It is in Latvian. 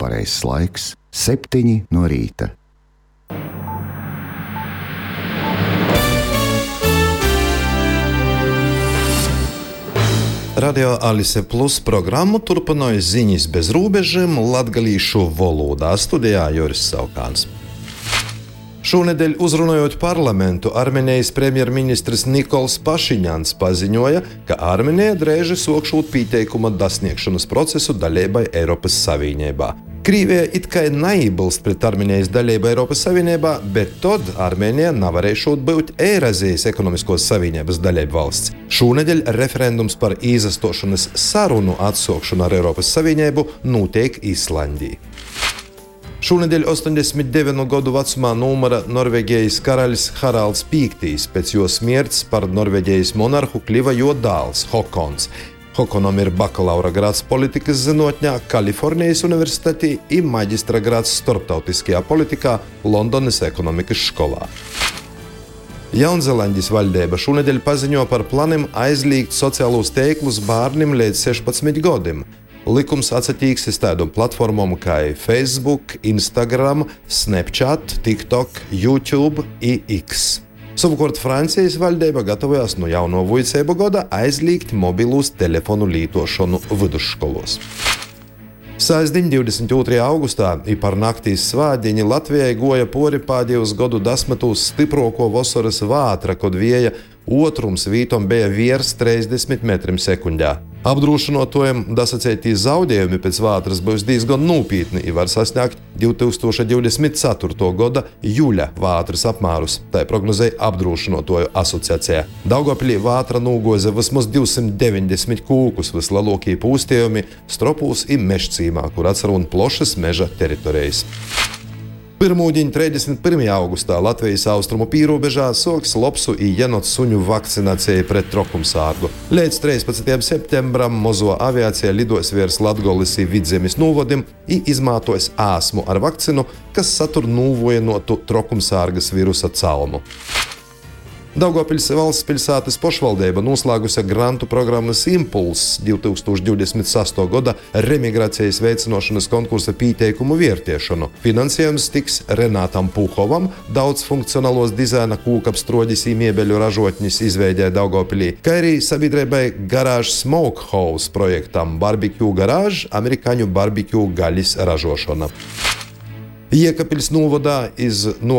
pareizs laiks - 7 no rīta. Radio Alise Plus programmu turpināja ziņas bez robežām latgalīšu valodā. Studijā Juris Saukāns. Šonedēļ uzrunājot parlamentu, Armēnijas premjerministrs Nikols Pašiņans paziņoja, ka Armēnija drēži sokšūt pīteikuma dasniegšanas procesu dalībai Eiropas Savienībā. Krīvija it kā neiebilst pret Armēnijas dalību Eiropas Savienībā, bet tad Armēnija nevarēšot būt Eirazijas ekonomiskos savienības dalību valsts. Šonedēļ referendums par izastošanas sarunu atsokšanu ar Eiropas Savienību notiek Islandijā. Šonedēļ 89 gadu vecumā numura Norvēģijas karalis Haralds V. Pēc jo smierts par Norvēģijas monarhu kļuva jo dēls Hokons. Hokonam ir bakalaura grāds politikas zinātnē Kalifornijas universitātī un maģistra grāds starptautiskajā politikā Londonas ekonomikas skolā. Jaunzēlandijas valdība šonedēļ paziņo par planiem aizliegt sociālos tīklus bērniem līdz 16 gadiem. Likums atsatīgs tādām platformām kā Facebook, Instagram, Snapchat, TikTok, YouTube un X. Savukārt Francijas valdība gatavojas no jauno vuicēbu gada aizliegt mobilūs telefonu lietošanu vidusskolos. Sēsdiņ 22. augustā i par naktīs svādiņi Latvijai goja pori pēdējos gadu desmitos stiprāko vasaras vātra, kad vieja otrums vītom bija virs 30 metriem sekundē. Apdrošinotojiem dasacētī zaudējumi pēc vātras būs diezgan nopietni i var sasniegt 2024. gada jūļa vātras apmērus, tā prognozēja apdrošinotoju asociācija. Daugavpilī vātra nūgoza vismaz 290 kūkus, vislielākie pūstījumi Stropūs i Mežcīmā, kur atsarun plošas meža teritorijas. Pirmūdiņ 31. augustā Latvijas austrumu pīrobežā soks lopsu i jenotu suņu vakcinācija pret trokumsārgu. Līdz 13. septembram mozo aviācija lidos virs Latgoles i Vidzemes nūvodim i izmātojas āsmu ar vakcinu, kas satur nūvojenotu trokumsārgas virusa calmu. Daugavpils valsts pilsētas pašvaldība noslēgusi grantu programmas Impulss 2026. gada remigrācijas veicināšanas konkursa pīteikumu vērtēšanu. Finansējums tiks Renātam Puhovam, daudzfunkcionālos dizaina kūkapstroģis i miebeļu ražotņis izveidē Daugavpilī, kā arī sabiedrībai Garage Smokehouse projektam Barbecue Garage, amerikāņu barbecue gaļas ražošana. Jēkabpils novadā iz